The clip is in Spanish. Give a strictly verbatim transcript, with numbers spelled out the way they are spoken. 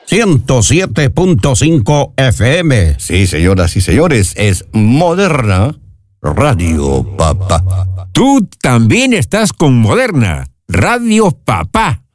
ciento siete punto cinco F M. Sí, señoras y señores, es Moderna Radio Papá. Tú también estás con Moderna Radio Papá.